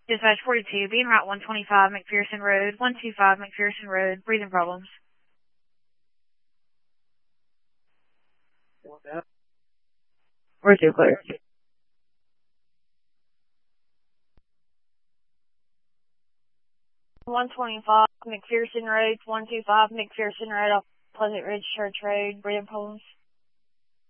Dispatch 42, being Route 125 McPherson Road, 125 McPherson Road, breathing problems. Where's your clear? 125 McPherson Road, 125 McPherson Road off Pleasant Ridge Church Road, breathing problems.